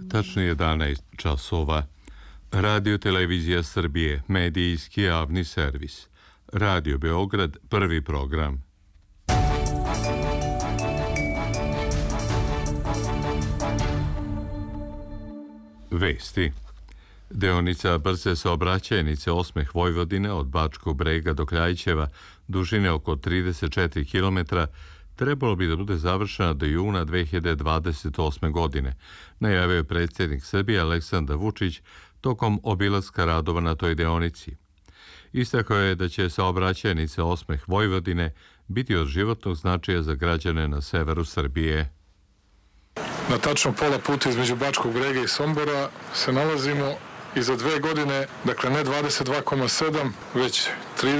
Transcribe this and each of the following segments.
Tačno 11 časova. Radio Televizija Srbije, medijski javni servis. Radio Beograd, prvi program. Vesti. Deonica brze saobraćajnice Osmeh Vojvodine od Bačkog Brega do Kljajićeva, dužine oko 34 km, trebalo bi da bude završena do juna 2028. godine, najavio je predsjednik Srbije Aleksandar Vučić tokom obilaska radova na toj deonici. Istakao je da će saobraćajnica Osmeh Vojvodine biti od životnog značaja za građane na severu Srbije. Na tačno pola puta između Bačkog Brega i Sombora se nalazimo i za 2 godine, dakle ne 22,7, već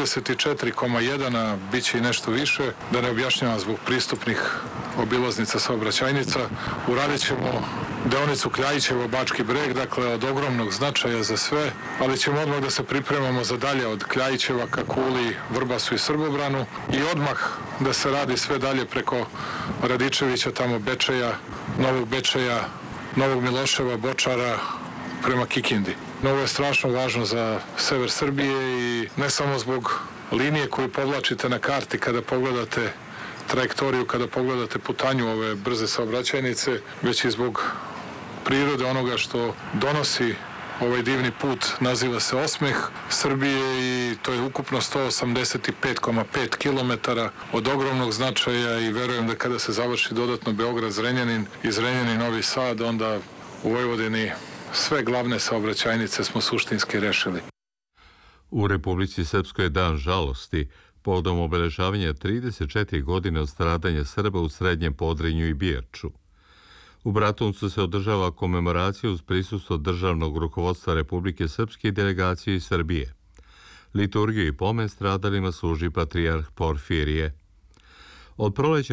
34,1, a bit će i nešto više, da ne objašnjavam zbog pristupnih obilaznica saobraćajnica. Uradit ćemo deonicu Kljajićevo-Bački Breg, dakle od ogromnog značaja za sve, ali ćemo odmah da se pripremamo za dalje od Kljajićeva ka Kuli, Vrbasu i Srbobranu i odmah da se radi sve dalje preko Radičevića, tamo Bečeja, Novog Bečeja, Novog Miloševa, Bočara, prema Kikindi. Ovo je strašno važno za sever Srbije i ne samo zbog linije koju povlačite na karti kada pogledate trajektoriju, kada pogledate putanju ove brze saobraćajnice, već i zbog prirode onoga što donosi ovaj divni put. Naziva se Osmeh Srbije i to je ukupno 185,5 km od ogromnog značaja i verujem da kada se završi dodatno Beograd-Zrenjanin i Zrenjanin-Novi Sad, onda u Vojvodini sve glavne saobraćajnice smo suštinski rešili. U Republici Srpskoj je dan žalosti povodom obeležavanja 34 godine od stradanja Srba u Srednjem Podrinju i Bijaču. U Bratuncu se održava komemoracija uz prisustvo državnog rukovodstva Republike Srpske i delegacije iz Srbije. Liturgiju i pomen stradalima služi patrijarh Porfirije. Od proleća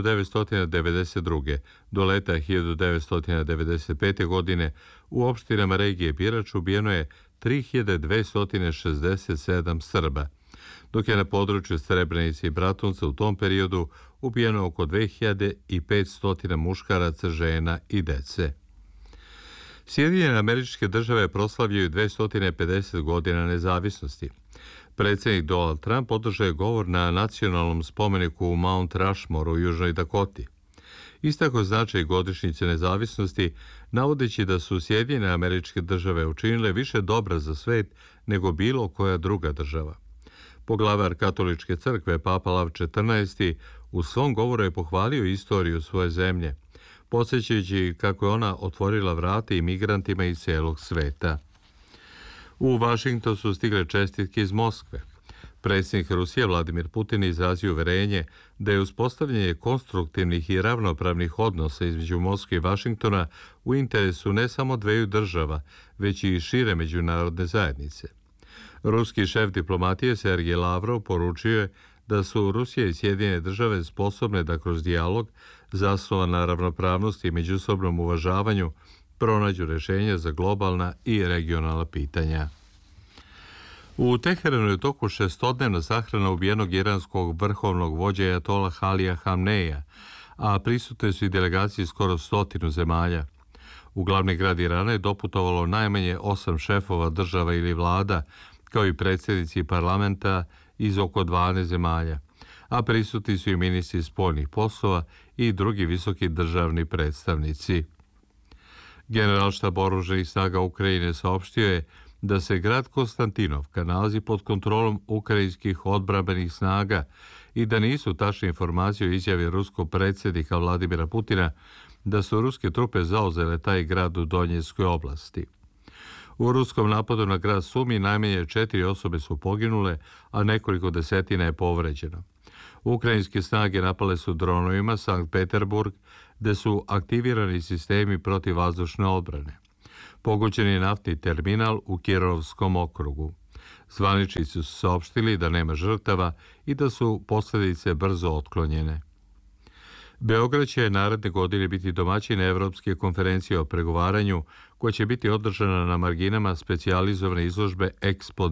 1992. do leta 1995. godine u opštinama regije Birač ubijeno je 3267 Srba, dok je na području Srebrenice i Bratunca u tom periodu ubijeno oko 2500 muškaraca, žena i dece. Sjedinjene Američke Države proslavljaju 250 godina nezavisnosti. Predsjednik Donald Trump održao je govor na nacionalnom spomeniku u Mount Rushmore u Južnoj Dakoti. Istakao značaj godišnjice nezavisnosti, navodeći da su Sjedinjene Američke Države učinile više dobra za svet nego bilo koja druga država. Poglavar Katoličke crkve, Papa Lav XIV, u svom govoru je pohvalio istoriju svoje zemlje, podsjećajući kako je ona otvorila vrata imigrantima iz cijelog sveta. U Vašington su stigle čestitke iz Moskve. Predsjednik Rusije Vladimir Putin izrazio uverenje da je uspostavljanje konstruktivnih i ravnopravnih odnosa između Moskve i Vašingtona u interesu ne samo dveju država, već i šire međunarodne zajednice. Ruski šef diplomatije Sergej Lavrov poručio je da su Rusija i Sjedinjene Države sposobne da kroz dijalog, zasnovan na ravnopravnosti i međusobnom uvažavanju, pronađu rješenja za globalna i regionalna pitanja. U Teheranu je u toku 6-dnevna sahrana ubijenog iranskog vrhovnog vođa ajatola Alija Hamneja, a prisutne su i delegacije skoro 100 zemalja. U glavni grad Irana je doputovalo najmanje 8 šefova država ili vlada, kao i predsjednici parlamenta iz oko 12 zemalja, a prisutni su i ministri spoljnih poslova i drugi visoki državni predstavnici. Generalštab oružanih snaga Ukrajine saopštio je da se grad Konstantinovka nalazi pod kontrolom ukrajinskih odbrambenih snaga i da nisu tačne informacije o izjavi ruskog predsjednika Vladimira Putina da su ruske trupe zauzele taj grad u Donjeckoj oblasti. U ruskom napadu na grad Sumi najmanje 4 osobe su poginule, a nekoliko desetina je povređeno. Ukrajinske snage napale su dronovima Sankt Peterburg, gde su aktivirani sistemi protivvazdušne odbrane. Pogođen je naftni terminal u Kirovskom okrugu. Zvaničnici su saopštili da nema žrtava i da su posljedice brzo otklonjene. Beograd će naredne godine biti domaćin Evropske konferencije o pregovaranju, koja će biti održana na marginama specijalizovane izložbe Expo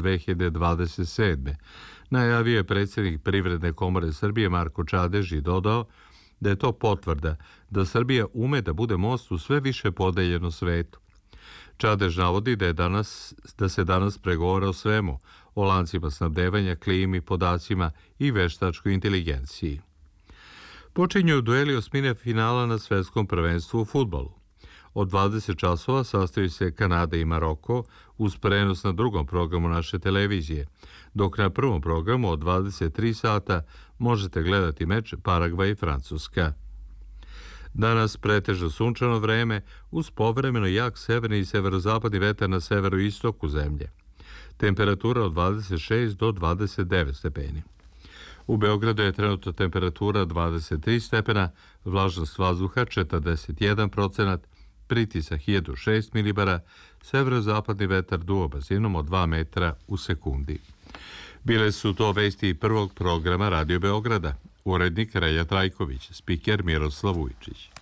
2027. Najavio je predsjednik Privredne komore Srbije Marko Čadež i dodao da je to potvrda da Srbija ume da bude most u sve više podeljeno svetu. Čadež navodi da se danas pregovara o svemu, o lancima snabdevanja, klimi, podacima i veštačkoj inteligenciji. Počinju dueli osmine finala na svetskom prvenstvu u fudbalu. Od 20 časova sastaju se Kanada i Maroko uz prenos na drugom programu naše televizije, dok na prvom programu od 23 sata možete gledati meč Paragvaj i Francuska. Danas pretežno sunčano vreme uz povremeno jak severni i severozapadni vetar na severoistoku zemlje. Temperatura od 26 do 29 stepeni. U Beogradu je trenutno temperatura 23 stepena, vlažnost vazduha 41%, pritisak 1006 milibara, severozapadni vetar duo brzinom od 2 metra u sekundi. Bile su to vesti prvog programa Radio Beograda. Urednik Relja Trajković, spiker Miroslav Vujčić.